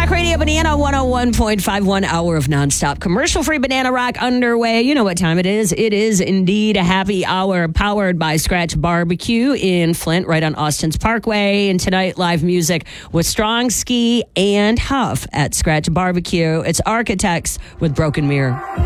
Talk Radio Banana 101.51 hour of nonstop commercial-free Banana Rock underway. You know what time it is. It is indeed a happy hour powered by Scratch Barbecue in Flint, right on Austin's Parkway. And tonight, live music with Strong Ski and Huff at Scratch Barbecue. It's Architects with Broken Mirror.